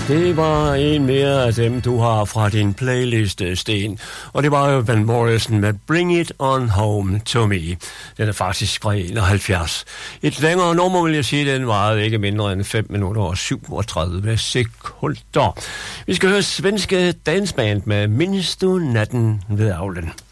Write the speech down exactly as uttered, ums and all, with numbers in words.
Det var en mere af dem, du har fra din playlist, Sten. Og det var jo Van Morrison med Bring It On Home To Me. Den er faktisk fra enoghalvfjerds. Et længere nummer, vil jeg sige, den varede ikke mindre end fem minutter og syvogtredive sekunder. Vi skal høre svenske dansband med Minns du natten ved avlen.